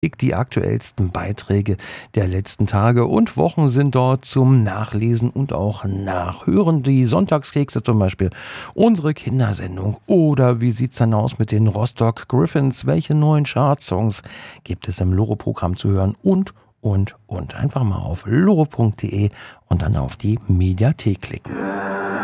Die aktuellsten Beiträge der letzten Tage und Wochen sind dort zum Nachlesen und auch Nachhören. Die Sonntagskekse zum Beispiel, unsere Kindersendung. Oder wie sieht's dann aus mit den Rostock Griffins? Welche neuen Chartsongs gibt es im Loro-Programm zu hören? Und. Einfach mal auf loro.de und dann auf die Mediathek klicken.